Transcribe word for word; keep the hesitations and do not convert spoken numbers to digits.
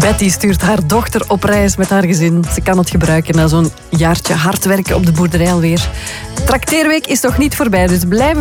Betty stuurt haar dochter op reis met haar gezin. Ze kan het gebruiken na zo'n jaartje hard werken op de boerderij alweer. Trakteerweek is nog niet voorbij, dus blijven